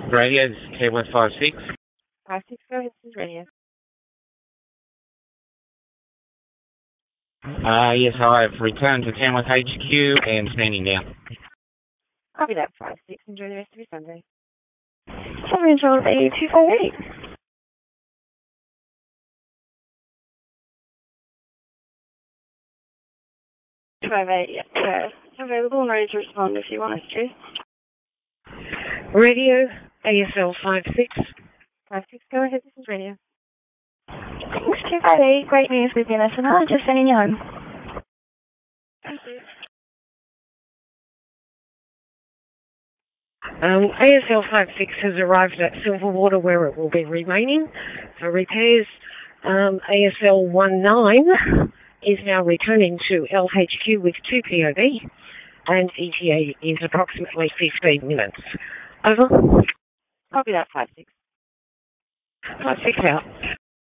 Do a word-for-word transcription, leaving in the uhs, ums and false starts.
Radio, this is K one five six. five six, go ahead, this is radio. Uh, yes, I've returned to Tamworth H Q and standing down. Copy that, five six. Enjoy the rest of your Sunday. Seven Charles eight two five eight. two five eight, yeah. Okay. Available and ready to respond if you want us to. Radio, A S L five six. five six, go ahead, this is radio. Thanks, two five eight. Great news with N S N R. Just sending you home. Thank you. Um, A S L five six has arrived at Silverwater where it will be remaining for repairs. Um, A S L nineteen is now returning to L H Q with two P O V and E T A is approximately fifteen minutes. Over. Copy that, five six. five six out.